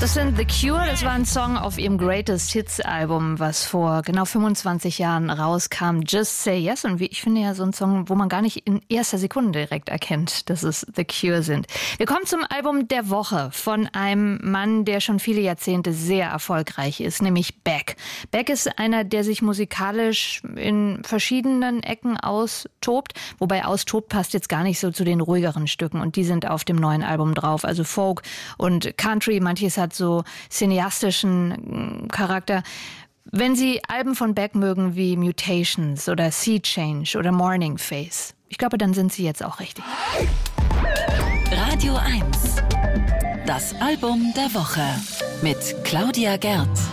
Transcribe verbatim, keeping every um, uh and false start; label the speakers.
Speaker 1: Das sind The Cure, das war ein Song auf ihrem Greatest Hits Album, was vor genau fünfundzwanzig Jahren rauskam, Just Say Yes. Und wie ich finde ja so ein Song, wo man gar nicht in erster Sekunde direkt erkennt, dass es The Cure sind. Wir kommen zum Album der Woche von einem Mann, der schon viele Jahrzehnte sehr erfolgreich ist, nämlich Beck. Beck ist einer, der sich musikalisch in verschiedenen Ecken austobt, wobei austobt passt jetzt gar nicht so zu den ruhigeren Stücken und die sind auf dem neuen Album drauf, also Folk und Country, manches hat so cineastischen Charakter. Wenn Sie Alben von Beck mögen wie Mutations oder Sea Change oder Morning Face, ich glaube, dann sind Sie jetzt auch richtig.
Speaker 2: Radio eins. Das Album der Woche mit Claudia Gerth.